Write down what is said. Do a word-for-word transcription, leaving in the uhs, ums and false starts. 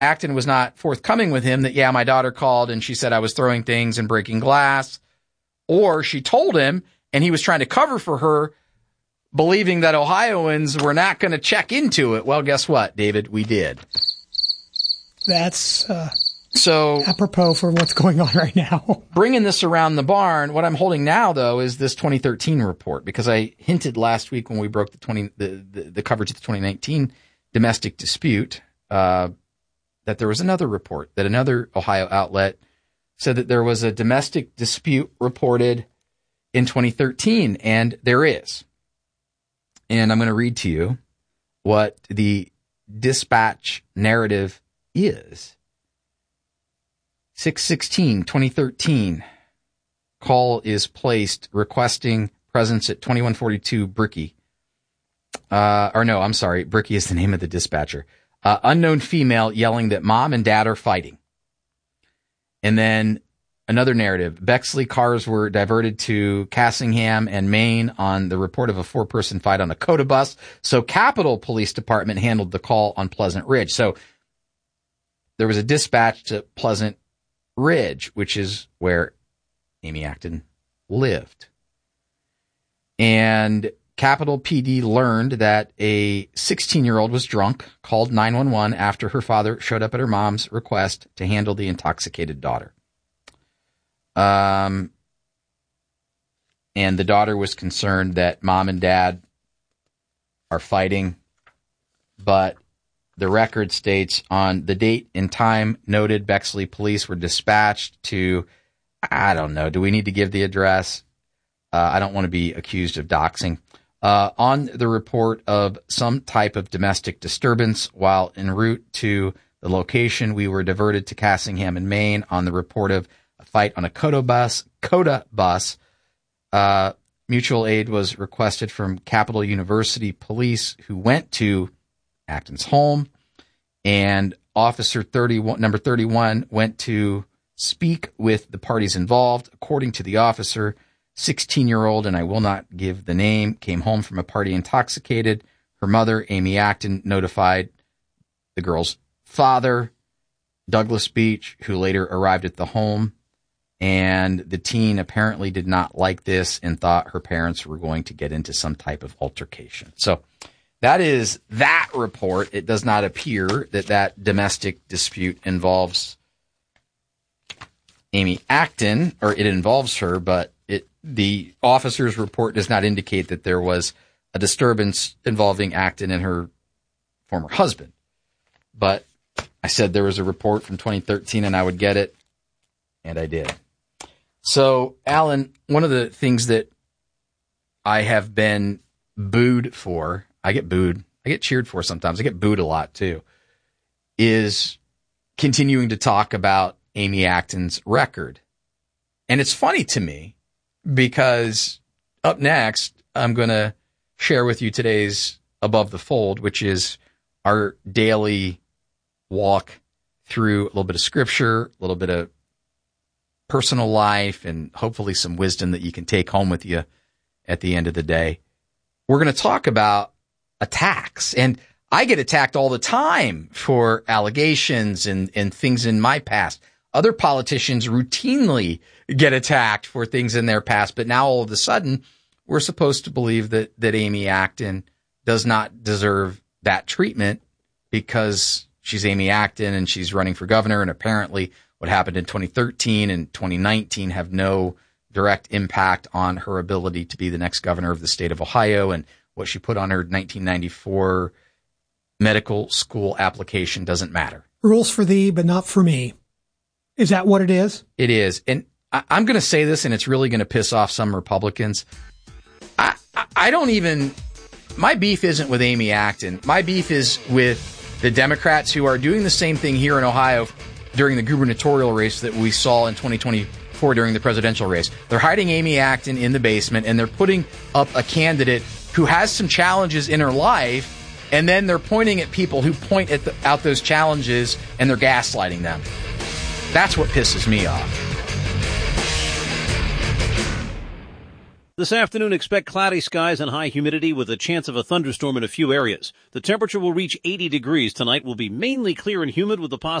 Acton was not forthcoming with him that, yeah, my daughter called and she said I was throwing things and breaking glass. Or she told him and he was trying to cover for her, believing that Ohioans were not going to check into it. Well, guess what, David? We did. That's uh, so apropos for what's going on right now. Bringing this around the barn, what I'm holding now, though, is this twenty thirteen report, because I hinted last week when we broke the twenty the, the, the coverage of the twenty nineteen domestic dispute uh, that there was another report, that another Ohio outlet said that there was a domestic dispute reported in twenty thirteen, and there is. And I'm going to read to you what the dispatch narrative is. six sixteen twenty thirteen, call is placed requesting presence at twenty-one forty-two Brickey. Uh, or no, I'm sorry, Brickey is the name of the dispatcher. Uh, unknown female yelling that mom and dad are fighting. And then another narrative, Bexley cars were diverted to Cassingham and Maine on the report of a four-person fight on a COTA bus. So Capitol Police Department handled the call on Pleasant Ridge. So there was a dispatch to Pleasant Ridge, which is where Amy Acton lived. And Capitol P D learned that a sixteen-year-old was drunk, called nine one one after her father showed up at her mom's request to handle the intoxicated daughter. Um, and the daughter was concerned that mom and dad are fighting, but the record states on the date and time noted, Bexley police were dispatched to, I don't know, do we need to give the address? Uh, I don't want to be accused of doxing. Uh, on the report of some type of domestic disturbance while en route to the location, we were diverted to Cassingham in Maine on the report of a fight on a COTA bus. COTA bus. Uh, mutual aid was requested from Capital University police, who went to Acton's home, and Officer thirty-one, number thirty-one, went to speak with the parties involved. According to the officer, sixteen-year-old, and I will not give the name, came home from a party intoxicated. Her mother, Amy Acton, notified the girl's father, Douglas Beach, who later arrived at the home. And the teen apparently did not like this and thought her parents were going to get into some type of altercation. So that is that report. It does not appear that that domestic dispute involves Amy Acton, or it involves her, but it the officer's report does not indicate that there was a disturbance involving Acton and her former husband. But I said there was a report from twenty thirteen and I would get it, and I did. So, Alan, one of the things that I have been booed for, I get booed, I get cheered for sometimes, I get booed a lot too, is continuing to talk about Amy Acton's record. And it's funny to me because up next, I'm going to share with you today's Above the Fold, which is our daily walk through a little bit of scripture, a little bit of personal life, and hopefully some wisdom that you can take home with you at the end of the day. We're going to talk about attacks, and I get attacked all the time for allegations and, and things in my past. Other politicians routinely get attacked for things in their past, but now all of a sudden we're supposed to believe that, that Amy Acton does not deserve that treatment because she's Amy Acton and she's running for governor, and apparently what happened in twenty thirteen and twenty nineteen have no direct impact on her ability to be the next governor of the state of Ohio, and what she put on her nineteen ninety-four medical school application doesn't matter. Rules for thee, but not for me. Is that what it is? It is. And I, I'm going to say this, and it's really going to piss off some Republicans. I, I, I don't even, my beef isn't with Amy Acton. My beef is with the Democrats who are doing the same thing here in Ohio during the gubernatorial race that we saw in twenty twenty-four during the presidential race. They're hiding Amy Acton in the basement, and they're putting up a candidate who has some challenges in her life, and then they're pointing at people who point at the, out those challenges, and they're gaslighting them. That's what pisses me off. This afternoon, expect cloudy skies and high humidity with a chance of a thunderstorm in a few areas. The temperature will reach eighty degrees. Tonight will be mainly clear and humid with the possibility